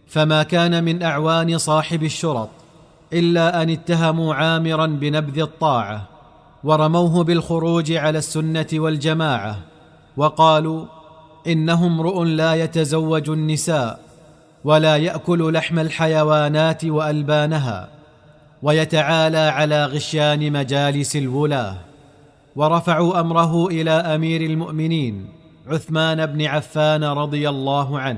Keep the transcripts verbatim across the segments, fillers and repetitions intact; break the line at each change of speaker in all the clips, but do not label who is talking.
فما كان من أعوان صاحب الشرط إلا أن اتهموا عامرا بنبذ الطاعة ورموه بالخروج على السنة والجماعة، وقالوا إنه امرؤ لا يتزوج النساء ولا يأكل لحم الحيوانات وألبانها، ويتعالى على غشيان مجالس الولاة. ورفعوا أمره إلى أمير المؤمنين عثمان بن عفان رضي الله عنه.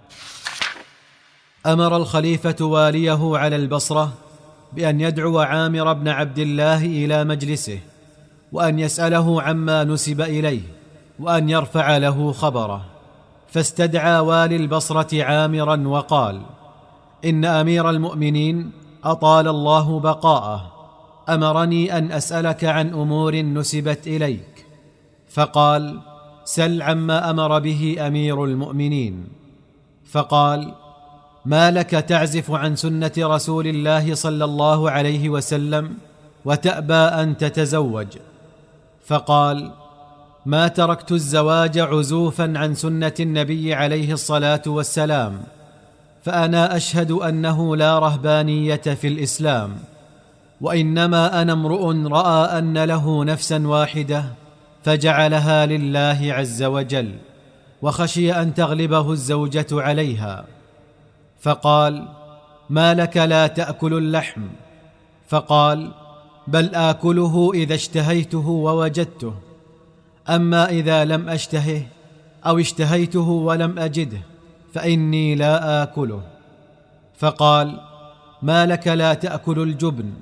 أمر الخليفة واليه على البصرة بأن يدعو عامر بن عبد الله إلى مجلسه، وأن يسأله عما نسب إليه، وأن يرفع له خبره. فاستدعى والي البصرة عامرا وقال: إن أمير المؤمنين أطال الله بقاءه أمرني أن أسألك عن أمور نسبت إليك. فقال: سل عما أمر به أمير المؤمنين. فقال: ما لك تعزف عن سنة رسول الله صلى الله عليه وسلم وتأبى أن تتزوج؟ فقال: ما تركت الزواج عزوفا عن سنة النبي عليه الصلاة والسلام، فأنا أشهد أنه لا رهبانية في الإسلام، وإنما أنا امرؤ رأى أن له نفسا واحدة فجعلها لله عز وجل، وخشي أن تغلبه الزوجة عليها. فقال: ما لك لا تأكل اللحم؟ فقال: بل آكله إذا اشتهيته ووجدته، أما إذا لم أشتهه أو اشتهيته ولم أجده فإني لا آكله. فقال: ما لك لا تأكل الجبن؟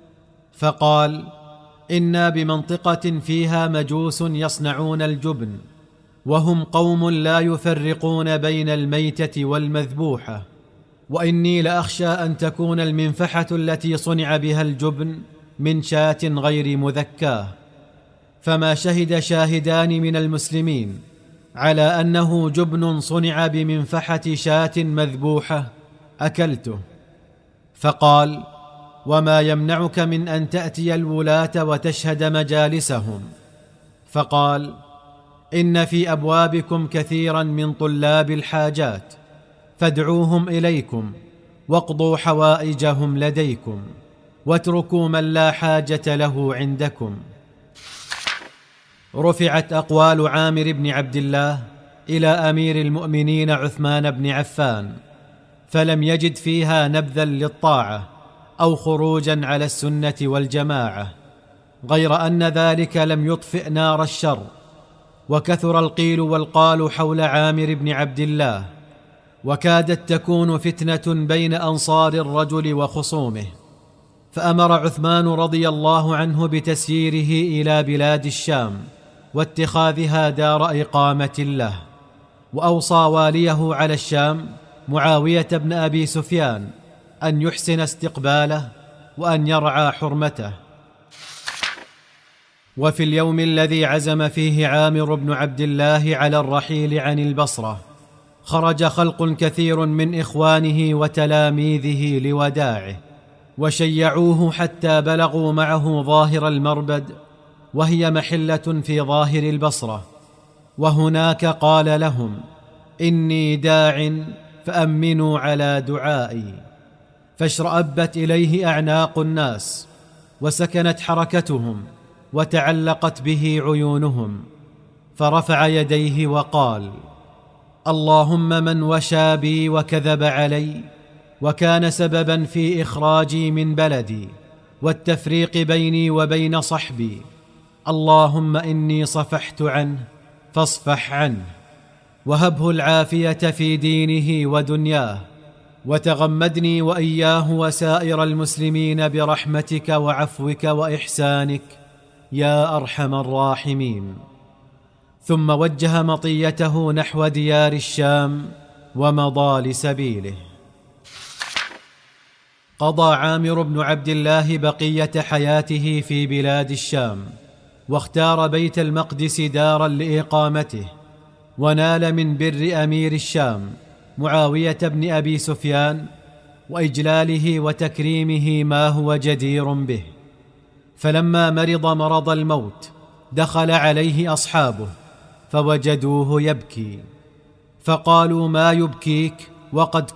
فقال: إنا بمنطقة فيها مجوس يصنعون الجبن، وهم قوم لا يفرقون بين الميتة والمذبوحة، وإني لأخشى أن تكون المنفحة التي صنع بها الجبن من شاة غير مذكاة. فما شهد شاهدان من المسلمين على أنه جبن صنع بمنفحة شاة مذبوحة أكلته. فقال: وما يمنعك من أن تأتي الولاة وتشهد مجالسهم؟ فقال: إن في أبوابكم كثيرا من طلاب الحاجات، فادعوهم إليكم واقضوا حوائجهم لديكم، واتركوا من لا حاجة له عندكم. رفعت أقوال عامر بن عبد الله إلى أمير المؤمنين عثمان بن عفان، فلم يجد فيها نبذا للطاعة أو خروجا على السنة والجماعة، غير أن ذلك لم يطفئ نار الشر، وكثر القيل والقال حول عامر بن عبد الله، وكادت تكون فتنة بين أنصار الرجل وخصومه. فأمر عثمان رضي الله عنه بتسييره إلى بلاد الشام واتخاذها دار إقامة له، وأوصى واليه على الشام معاوية بن أبي سفيان أن يحسن استقباله وأن يرعى حرمته. وفي اليوم الذي عزم فيه عامر بن عبد الله على الرحيل عن البصرة، خرج خلق كثير من إخوانه وتلاميذه لوداعه، وشيعوه حتى بلغوا معه ظاهر المربد، وهي محلة في ظاهر البصرة. وهناك قال لهم: إني داع فأمنوا على دعائي. فاشرأبت إليه أعناق الناس، وسكنت حركتهم، وتعلقت به عيونهم، فرفع يديه وقال: اللهم من وشى بي وكذب علي وكان سببا في إخراجي من بلدي والتفريق بيني وبين صحبي، اللهم إني صفحت عنه فاصفح عنه، وهبه العافية في دينه ودنياه، وتغمدني وإياه وسائر المسلمين برحمتك وعفوك وإحسانك يا أرحم الراحمين. ثم وجه مطيته نحو ديار الشام ومضى لسبيله. قضى عامر بن عبد الله بقية حياته في بلاد الشام، واختار بيت المقدس دارا لإقامته، ونال من بر أمير الشام معاوية بن أبي سفيان وإجلاله وتكريمه ما هو جدير به. فلما مرض مرض الموت دخل عليه أصحابه فوجدوه يبكي، فقالوا: ما يبكيك وقد